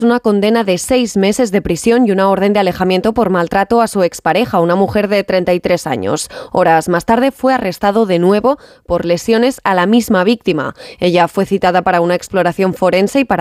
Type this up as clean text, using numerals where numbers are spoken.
una condena de 6 meses de prisión y una orden de alejamiento por maltrato a su expareja, una mujer de 33 años. Horas más tarde fue arrestado de nuevo por lesiones a la misma víctima. Ella fue citada para una exploración forense y para